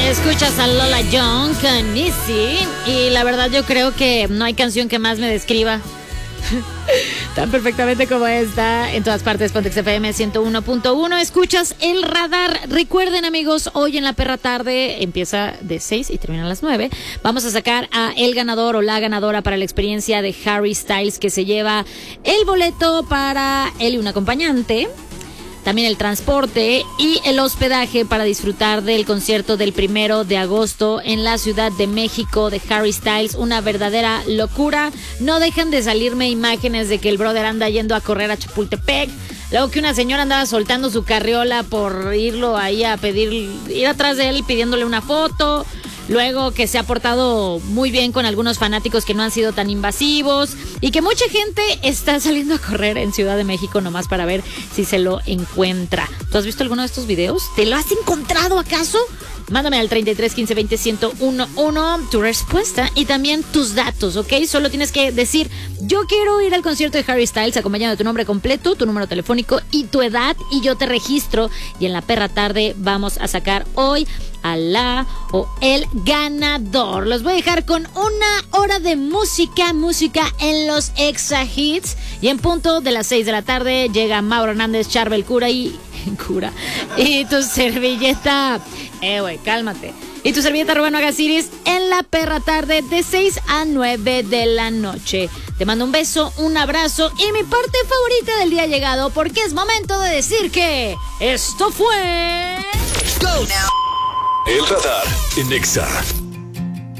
Escuchas a Lola Young con Missy y la verdad yo creo que no hay canción que más me describa tan perfectamente como esta. En todas partes, Pontex FM 101.1. Escuchas el radar. Recuerden, amigos, hoy en la perra tarde empieza de 6 y termina a las 9. Vamos a sacar a el ganador o la ganadora para la experiencia de Harry Styles, que se lleva el boleto para él y un acompañante, también el transporte y el hospedaje para disfrutar del concierto del 1 de agosto en la Ciudad de México de Harry Styles. Una verdadera locura. No dejan de salirme imágenes de que el brother anda yendo a correr a Chapultepec. Luego que una señora andaba soltando su carriola por irlo ahí a pedir, ir atrás de él pidiéndole una foto. Luego que se ha portado muy bien con algunos fanáticos que no han sido tan invasivos y que mucha gente está saliendo a correr en Ciudad de México nomás para ver si se lo encuentra. ¿Tú has visto alguno de estos videos? ¿Te lo has encontrado acaso? Mándame al 33 15 20 1011 tu respuesta y también tus datos, ¿ok? Solo tienes que decir, yo quiero ir al concierto de Harry Styles, acompañado de tu nombre completo, tu número telefónico y tu edad, y yo te registro. Y en la perra tarde vamos a sacar hoy a la o el ganador. Los voy a dejar con una hora de música en los Exa Hits. Y en punto de las 6 de la tarde llega Mauro Hernández, Charbel Cura y tu servilleta. Cálmate. Y tu servilleta Rubén Agasiris en la perra tarde de 6 a 9 de la noche. Te mando un beso, un abrazo y mi parte favorita del día ha llegado, porque es momento de decir que esto fue... Go now. El radar en Exa.